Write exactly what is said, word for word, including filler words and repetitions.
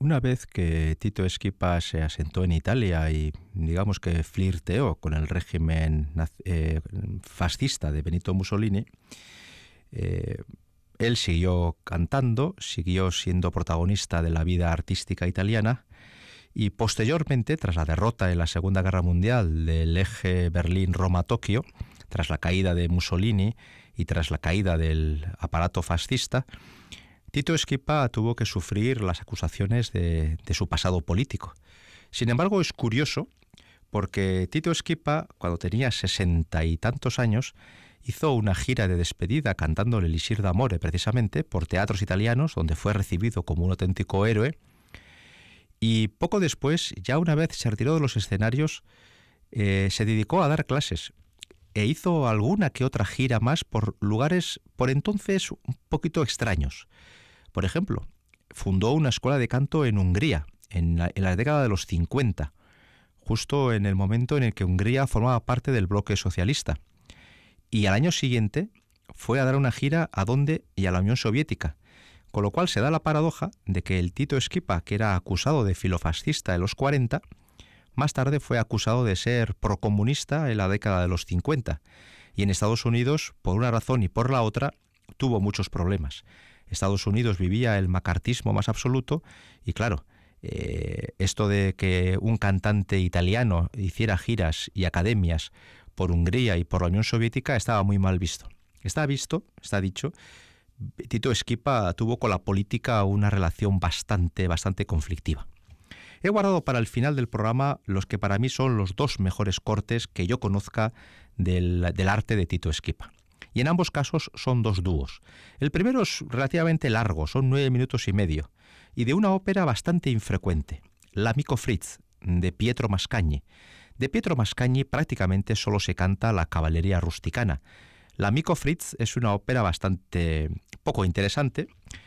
Una vez que Tito Schipa se asentó en Italia y digamos que flirteó con el régimen eh, fascista de Benito Mussolini, eh, él siguió cantando, siguió siendo protagonista de la vida artística italiana y posteriormente, tras la derrota en la Segunda Guerra Mundial del eje Berlín-Roma-Tokio, tras la caída de Mussolini y tras la caída del aparato fascista, Tito Schipa tuvo que sufrir las acusaciones de, de su pasado político. Sin embargo, es curioso porque Tito Schipa, cuando tenía sesenta y tantos años, hizo una gira de despedida cantando el Elixir d'Amore, precisamente, por teatros italianos, donde fue recibido como un auténtico héroe. Y poco después, ya una vez se retiró de los escenarios, eh, se dedicó a dar clases e hizo alguna que otra gira más por lugares por entonces un poquito extraños. Por ejemplo, fundó una escuela de canto en Hungría, en la, en la década de los cincuenta, justo en el momento en el que Hungría formaba parte del bloque socialista. Y al año siguiente fue a dar una gira a dónde y a la Unión Soviética, con lo cual se da la paradoja de que el Tito Schipa, que era acusado de filofascista en los cuarenta, más tarde fue acusado de ser procomunista en la década de los cincuenta. Y en Estados Unidos, por una razón y por la otra, tuvo muchos problemas. Estados Unidos vivía el macartismo más absoluto y claro, eh, esto de que un cantante italiano hiciera giras y academias por Hungría y por la Unión Soviética estaba muy mal visto. Está visto, está dicho, Tito Schipa tuvo con la política una relación bastante, bastante conflictiva. He guardado para el final del programa los que para mí son los dos mejores cortes que yo conozca del, del arte de Tito Schipa. Y en ambos casos son dos dúos. El primero es relativamente largo, son nueve minutos y medio, y de una ópera bastante infrecuente, L'Amico Fritz, de Pietro Mascagni. De Pietro Mascagni prácticamente solo se canta la caballería rusticana. L'Amico Fritz es una ópera bastante poco interesante,